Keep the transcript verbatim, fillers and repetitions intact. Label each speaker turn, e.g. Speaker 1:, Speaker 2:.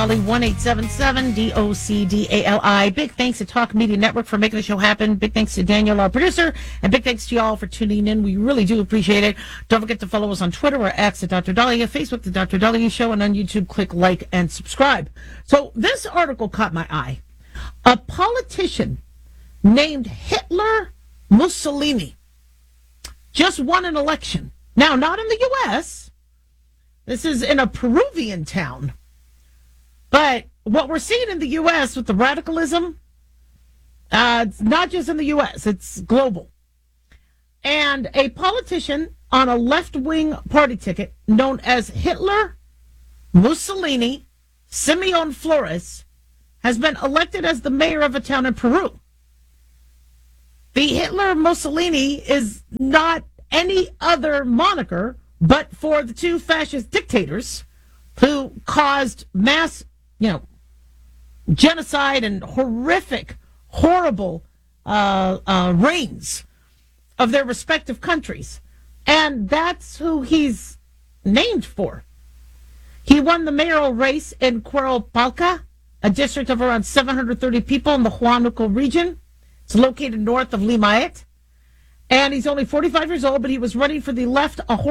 Speaker 1: one eight seven seven D O C D A L I. Big thanks to Talk Media Network for making the show happen. Big thanks to Daniel, our producer, and big thanks to y'all for tuning in. We really do appreciate it. Don't forget to follow us on Twitter or X at Doctor Dahlia, Facebook, The Doctor Dahlia Show, and on YouTube, click like and subscribe. So this article caught my eye. A politician named Hitler Mussolini just won an election. Now, not in the U S. This is in a Peruvian town. But what we're seeing in the U S with the radicalism, uh, it's not just in the U S, it's global. And a politician on a left-wing party ticket known as Hitler Mussolini Simeon Flores has been elected as the mayor of a town in Peru. The Hitler Mussolini is not any other moniker but for the two fascist dictators who caused mass you know, genocide and horrific, horrible uh, uh, reigns of their respective countries. And that's who he's named for. He won the mayoral race in Cuerpalca, a district of around seven hundred thirty people in the Huánuco region. It's located north of Limaet. And he's only forty-five years old, but he was running for the left a